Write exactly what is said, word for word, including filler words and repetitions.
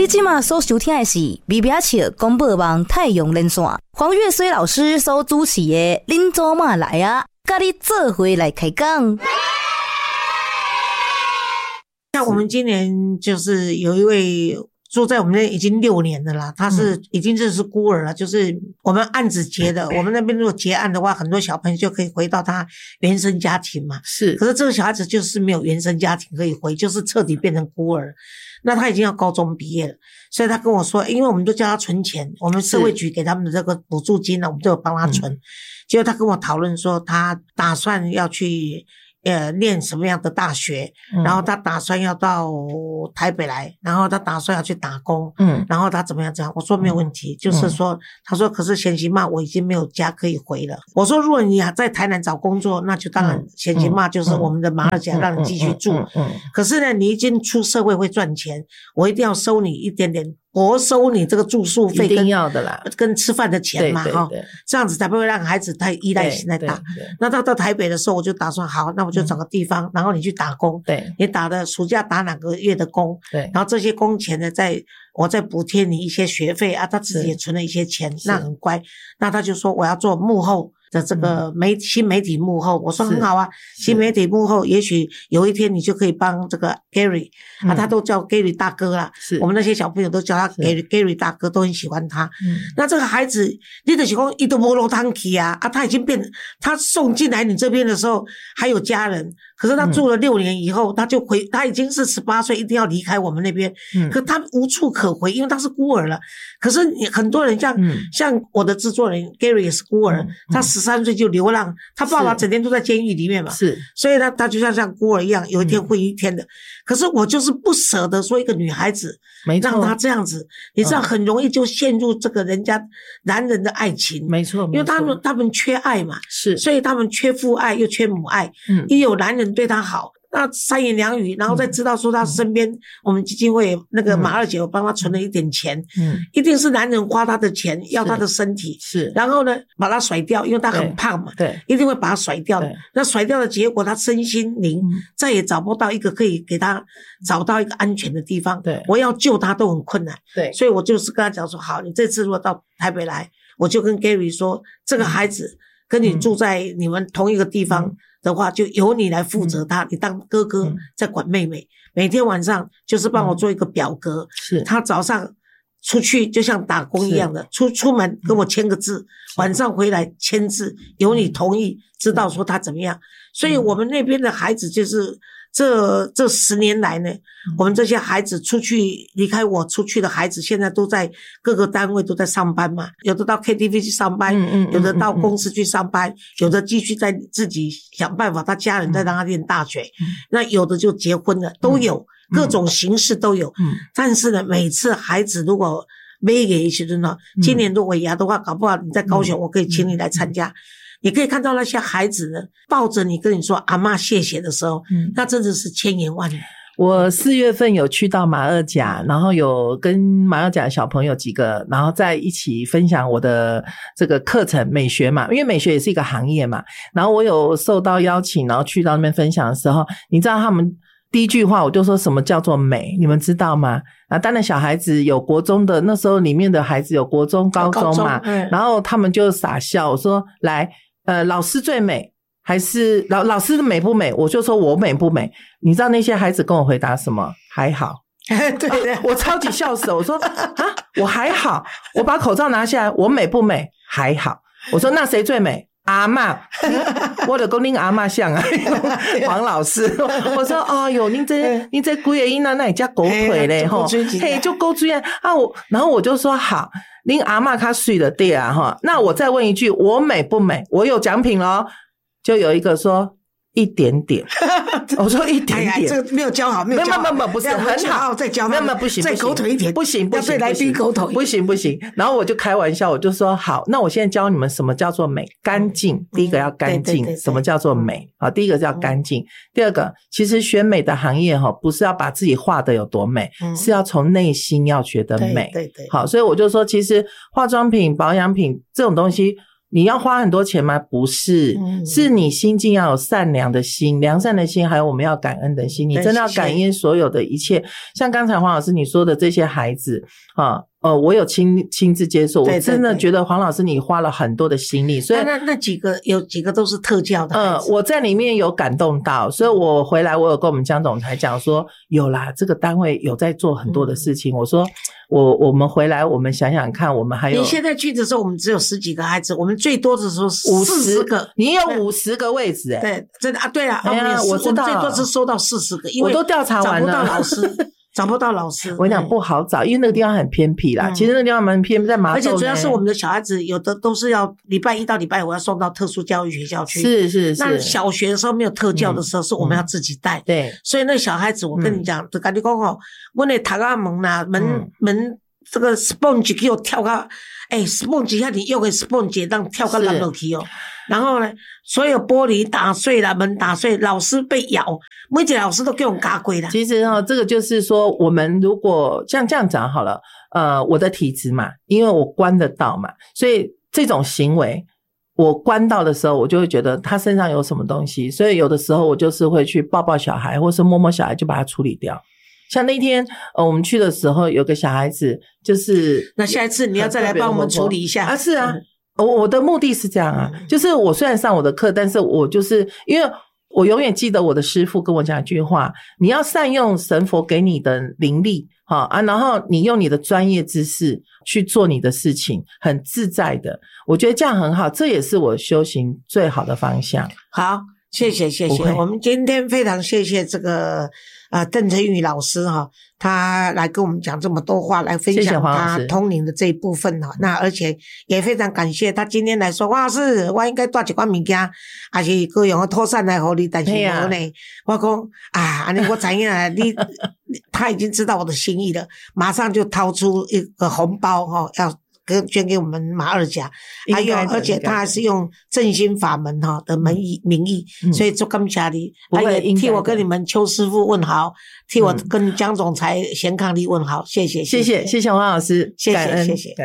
你现在所收听的是微微笑广播网太阳连线，黄月水老师所主持的恁做嘛来啊，跟你做伙来开讲。 像我们今年就是有一位住在我们那已经六年的啦，他是已经认识孤儿了，就是我们案子结的，我们那边如果结案的话，很多小朋友就可以回到他原生家庭嘛。 是， 可是这个小孩子就是没有原生家庭可以回，就是彻底变成孤儿。那他已经要高中毕业了，所以他跟我说，因为我们都叫他存钱，我们社会局给他们的这个补助金呢，我们都有帮他存。嗯、结果他跟我讨论说，他打算要去呃，念什么样的大学、嗯、然后他打算要到台北来，然后他打算要去打工，嗯，然后他怎么样这样，我说没有问题、嗯、就是说他说可是贤媳妈我已经没有家可以回了，我说如果你在台南找工作，那就当然贤媳妈就是我们的马二甲让你继续住，嗯嗯嗯嗯、可是呢你已经出社会会赚钱，我一定要收你一点点，我收你这个住宿费， 一定要的啦， 跟吃饭的钱嘛，哈，这样子才不会让孩子太依赖性太大。那他到台北的时候，我就打算好，那我就找个地方，嗯、然后你去打工，对，你打的暑假打两个月的工，对，然后这些工钱呢，再我再补贴你一些学费啊，他自己也存了一些钱，那很乖。那他就说我要做幕后的这个媒、嗯、新媒体幕后，我说很好啊，新媒体幕后，也许有一天你就可以帮这个 Gary、嗯、啊，他都叫 Gary 大哥啦，是我们那些小朋友都叫他 Gary Gary 大哥，都很喜欢他。嗯、那这个孩子，你就是说他都没落汤去啊，啊，他已经变，他送进来你这边的时候还有家人，可是他住了六年以后，嗯、他就回，他已经是十八岁，一定要离开我们那边，嗯、可他无处可回，因为他是孤儿了。可是你很多人像、嗯、像我的制作人 Gary 也是孤儿，嗯、他十三岁就流浪，他爸爸整天都在监狱里面嘛，是，所以他他就像像孤儿一样，有一天会一天的。嗯、可是我就是不舍得说一个女孩子，让她这样子，你知道很容易就陷入这个人家男人的爱情，没错，因为他们他们缺爱嘛，是，所以他们缺父爱又缺母爱，嗯，一有男人对他好。那三言两语，然后再知道说他身边、嗯、我们基金会那个马二姐有帮他存了一点钱，嗯，一定是男人花他的钱，要他的身体，是，然后呢把他甩掉，因为他很胖嘛，对，一定会把他甩掉的。那甩掉的结果，他身心灵、嗯、再也找不到一个可以给他找到一个安全的地方，对，我要救他都很困难，对，所以我就是跟他讲说，好，你这次如果到台北来，我就跟 Gary 说，这个孩子跟你住在你们同一个地方。嗯的话就由你来负责他、嗯、你当哥哥在管妹妹、嗯、每天晚上就是帮我做一个表格、嗯、是他早上出去就像打工一样的出出门跟我签个字、嗯、晚上回来签字，由你同意知道说他怎么样、嗯、所以我们那边的孩子就是这这十年来呢、嗯、我们这些孩子出去离开我出去的孩子现在都在各个单位都在上班嘛，有的到 K T V 去上班、嗯嗯、有的到公司去上班、嗯、有的继续在自己想办法他家人在让他念大学、嗯、那有的就结婚了都有、嗯、各种形式都有、嗯、但是呢每次孩子如果没给一些人呢，今年如果牙的话搞不好你在高雄我可以请你来参加、嗯嗯你可以看到那些孩子呢，抱着你跟你说阿嬷谢谢的时候，嗯，那真的是千言万语。 我四月份有去到马二甲，然后有跟马二甲小朋友几个，然后在一起分享我的这个课程美学嘛，因为美学也是一个行业嘛。然后我有受到邀请，然后去到那边分享的时候，你知道他们第一句话我就说什么叫做美，你们知道吗？啊，当然小孩子有国中的，那时候里面的孩子有国中、高中嘛，嗯、然后他们就傻笑，我说来。呃，老师最美还是老老师美不美？我就说我美不美？你知道那些孩子跟我回答什么？还好。 对对、 啊，我超级笑死了。我说啊，我还好。我把口罩拿下来，我美不美？还好。我说那谁最美？阿嬷，我的公恁阿嬷像啊，黄老师。我说哦哟，您这您这几个囡仔那也叫狗腿嘞吼，嘿就狗嘴啊啊我，然后我就说好。您阿嬷较水的对啊哈，那我再问一句，我美不美？我有奖品咯，就有一个说一点点，我说一点点，哎、 这个没有教好，没有教好， 没有没有不是很好， 再教， 没有没有不行， 再狗腿一点， 不行不行， 要对来宾狗腿， 不行不行。然后我就开玩笑，我就说好，那我现在教你们什么叫做美，干净。嗯、第一个要干净，对对对对，什么叫做美？好，第一个叫干净，嗯、第二个其实选美的行业哈，不是要把自己画的有多美，嗯、是要从内心要觉得美。对对对，好，所以我就说，其实化妆品、保养品这种东西。 你要花很多钱吗？不是，嗯、是你心境要有善良的心，良善的心，还有我们要感恩的心。你真的要感恩所有的一切。像刚才黄老师你说的这些孩子啊，呃，我有亲亲自接受，我真的觉得黄老师你花了很多的心力。所以那那几个有几个都是特教的孩子， 呃，我在里面有感动到，所以我回来我有跟我们江总裁讲说，有啦，这个单位有在做很多的事情。嗯、我说我我们回来我们想想看，我们还有你现在去的时候，我们只有十几个孩子，我们最多的时候四十个， 你有五十个位置哎、 欸，对，真的啊，对啊， 哎呀，我知道， 我们最多是收到四十个，因为我都调查完了， 找不到老师。找不到老师， 我跟你讲不好找，因为那个地方很偏僻啦。嗯、其实那个地方蛮偏僻，在麻豆， 而且主要是我们的小孩子有的都是要礼拜一到礼拜五要送到特殊教育学校去。 是是是。 那小学的时候没有特教的时候，是我们要自己带。 嗯、对。 所以那小孩子，我跟你讲，就跟你讲哦，我那塔个门呐，门、嗯、门这个 sponge 给我跳个，哎 ，sponge 要你用个 sponge 让跳个烂落去哦。然后呢，所有玻璃打碎了，门打碎，老师被咬，每一个老师都给我们嘎鬼了。 其实哦，这个就是说，我们如果像这样讲好了，呃，我的体质嘛，因为我关得到嘛，所以这种行为我关到的时候，我就会觉得他身上有什么东西，所以有的时候我就是会去抱抱小孩，或是摸摸小孩，就把它处理掉。像那天呃我们去的时候，有个小孩子就是， 那下一次你要再来帮我们处理一下啊？是啊。嗯我我的目的是这样啊，就是我虽然上我的课，但是我就是因为我永远记得我的师父跟我讲一句话，你要善用神佛给你的灵力啊，然后你用你的专业知识去做你的事情，很自在的，我觉得这样很好，这也是我修行最好的方向。 好，谢谢谢谢，我们今天非常谢谢这个呃邓晨宇老师哈，他来跟我们讲这么多话，来分享他通灵的这一部分哈。那而且也非常感谢他今天来说，黄老师，我应该带一寡物件，还是各用的托产来给你，但是无呢，我讲啊，安尼我知影啊，你他已经知道我的心意了，马上就掏出一个红包哈，要跟捐给我们马二甲，还有而且他还是用正心法门哈的名义名义，嗯、所以做感谢你，还有替我跟你们邱师傅问好，替我跟江总裁贤康利问好，谢谢谢谢谢谢黄老师， 谢谢谢谢。